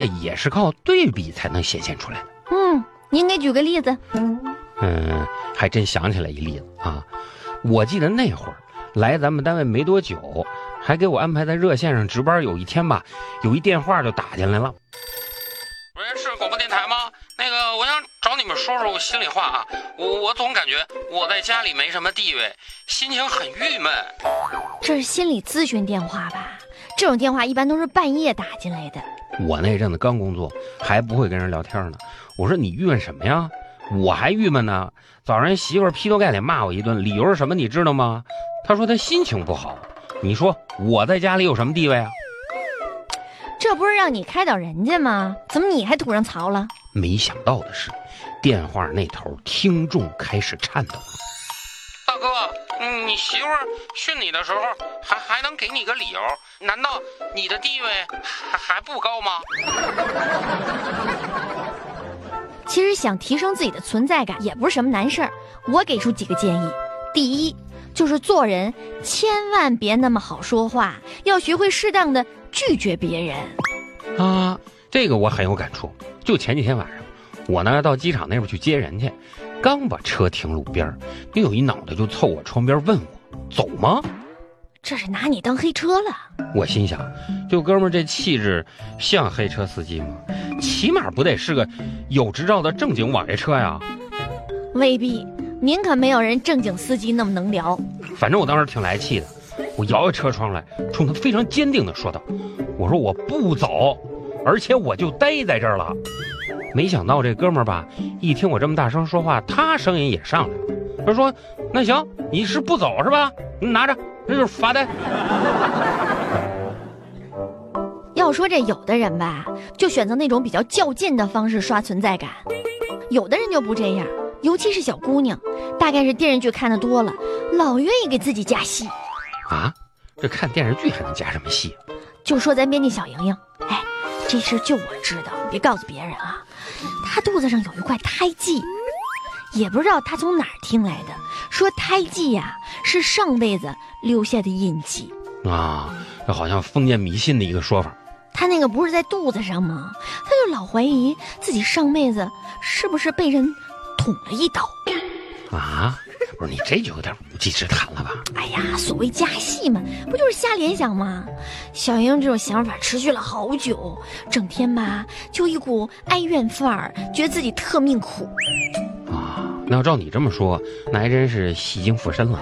也是靠对比才能显现出来的。 您给举个例子。 还真想起来一例子啊！我记得那会儿来咱们单位没多久，还给我安排在热线上值班。有一天吧，有一电话就打进来了。 喂，是广播电台吗？那个，我想找你们说说我心里话啊。我总感觉我在家里没什么地位，心情很郁闷。 这是心理咨询电话吧？这种电话一般都是半夜打进来的。 我那阵子刚工作，还不会跟人聊天呢。我说你郁闷什么呀？我还郁闷呢。早上媳妇儿劈头盖脸骂我一顿，理由是什么你知道吗？她说她心情不好。你说我在家里有什么地位啊？ 这不是让你开导人家吗？怎么你还吐上槽了？ 没想到的是，电话那头听众开始颤抖了。 大哥，你媳妇儿训你的时候还能给你个理由？难道你的地位还不高吗？ 其实想提升自己的存在感也不是什么难事儿，我给出几个建议。第一，就是做人千万别那么好说话，要学会适当的拒绝别人。 啊，这个我很有感触。就前几天晚上，我呢到机场那边去接人去，刚把车停路边，就有一脑袋就凑我窗边问我走吗？ 这是拿你当黑车了。 我心想，就哥们儿这气质像黑车司机吗？起码不得是个有执照的正经网约车呀。 未必，您可没有人正经司机那么能聊。 反正我当时挺来气的，我摇下车窗来，冲他非常坚定地说道：我说我不走，而且我就待在这儿了。没想到这哥们儿吧，一听我这么大声说话，他声音也上来了。他说：那行，你是不走是吧？你拿着，这就是罚单。 要说这有的人吧，就选择那种比较较劲的方式刷存在感，有的人就不这样，尤其是小姑娘，大概是电视剧看得多了，老愿意给自己加戏。 啊，这看电视剧还能加什么戏？ 就说咱编辑小莹莹，这事就我知道，别告诉别人啊。她肚子上有一块胎记，也不知道她从哪儿听来的，说胎记呀，是上辈子留下的印记啊，这好像封建迷信的一个说法。 他那个不是在肚子上吗？他就老怀疑自己上辈子是不是被人捅了一刀啊？不是，你这就有点无稽之谈了吧？ 哎呀，所谓加戏嘛，不就是瞎联想吗？小莹这种想法持续了好久，整天吧就一股哀怨范儿，觉得自己特命苦啊。那要照你这么说，那还真是戏精附身了。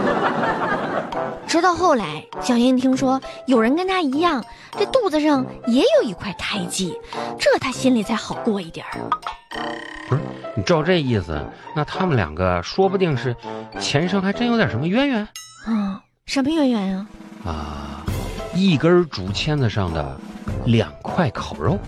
直到后来，小莹听说有人跟她一样，这肚子上也有一块胎记，这她心里才好过一点儿。 不是，你照这意思，那他们两个说不定是前生还真有点什么渊源。 什么渊源啊？一根竹签子上的2块烤肉。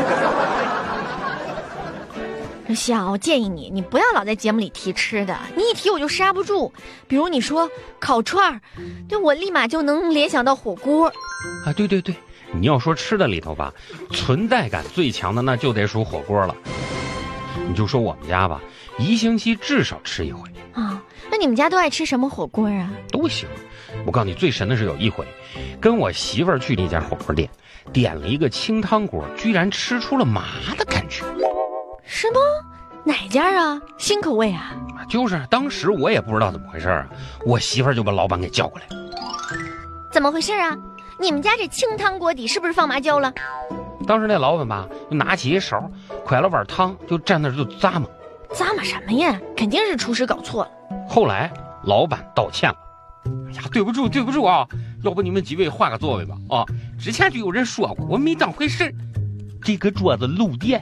小，我建议你不要老在节目里提吃的，你一提我就刹不住。比如你说烤串儿，对我立马就能联想到火锅。 啊，对对对，你要说吃的里头吧，存在感最强的那就得数火锅了。你就说我们家吧，1星期至少吃一回啊。那你们家都爱吃什么火锅啊？ 都行。我告诉你，最神的是有一回，跟我媳妇儿去那家火锅店，点了一个清汤锅，居然吃出了麻的感觉。 什么？哪家啊？新口味啊？ 就是当时我也不知道怎么回事啊，我媳妇儿就把老板给叫过来。 怎么回事啊？你们家这清汤锅底是不是放麻椒了？ 当时那老板吧，就拿起一勺，蒯了碗汤，就站那儿就咂摸。 咂摸什么呀？肯定是厨师搞错了。 后来老板道歉了。哎呀，对不住啊，要不你们几位换个座位吧？啊，之前就有人说过，我没当回事，这个桌子漏电。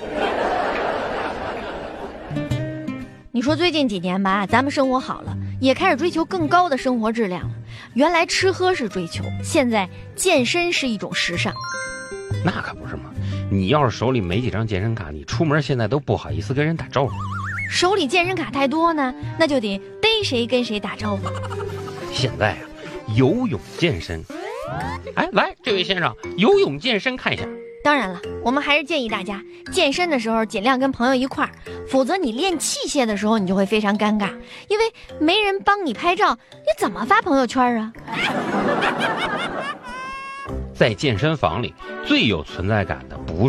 你说最近几年吧，咱们生活好了，也开始追求更高的生活质量了。原来吃喝是追求，现在健身是一种时尚。 那可不是嘛！你要是手里没几张健身卡，你出门现在都不好意思跟人打招呼。 手里健身卡太多呢，那就得逮谁跟谁打招呼。 现在啊，游泳健身。来，这位先生，游泳健身看一下。 当然了，我们还是建议大家健身的时候尽量跟朋友一块儿，否则你练器械的时候你就会非常尴尬，因为没人帮你拍照，你怎么发朋友圈啊？ 在健身房里最有存在感的不